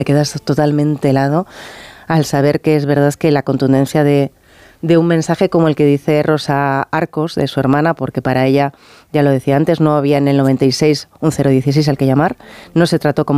te quedas totalmente helado al saber que es verdad que la contundencia de un mensaje como el que dice Rosa Arcos, de su hermana, porque para ella, ya lo decía antes, no había en el 96 un 016 al que llamar, no se trató como